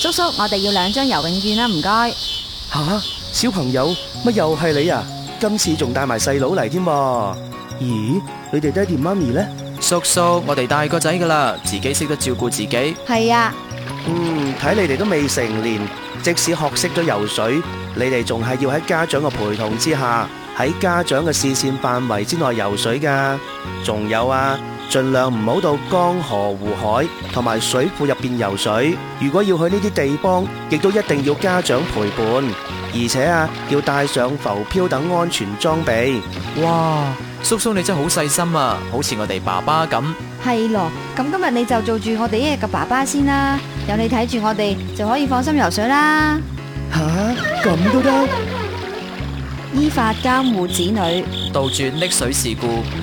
叔叔，我哋要2張游泳券啦，唔該。 吓，小朋友，乜又係你啊？今次仲帶埋細佬嚟添噃？咦，你哋爹哋媽咪呢？ 叔叔，我哋大個仔噶啦，自己識得照顧自己。 係啊。 睇你哋都未成年，即使學識咗游水，你哋仲係要喺家長嘅陪同之下，喺家長嘅視線範圍之內游水噶。仲有啊，盡量唔好到江河湖海同埋水庫入邊游水。如果要去呢啲地方，亦都一定要家長陪伴，而且啊，要帶上浮漂等安全裝備。 哇，叔叔你真係好細心啊，好似我哋爸爸咁。 係咯，咁今日你就做住我哋一日嘅爸爸先啦，有你睇住我哋就可以放心游水啦。 吓，咁都得？ 依法監護子女， 杜絕溺水事故。